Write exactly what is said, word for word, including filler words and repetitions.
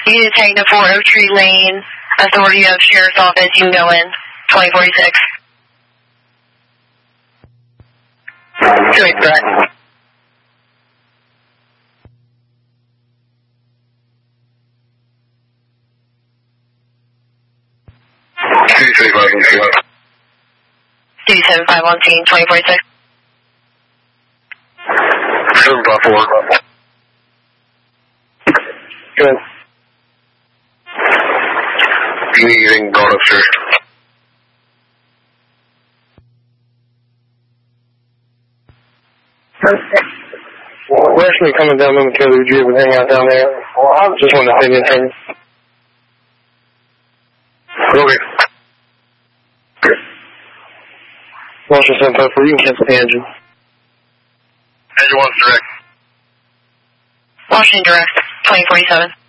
Unit ten to four Oak Tree Lane, authority of Sheriff's Office, you can go in, twenty forty-six. Good, correct. two seven five one team. two seven five one team, twenty forty-six. seven five four. Good. Do you need anything brought up, sir? Well, we're actually coming down momentarily. Would you ever hang out down there? Well, I just wanted to say anything. Okay. Washington seven five four, you can cancel the engine. Engine one's direct. Washington Direct, twenty forty-seven.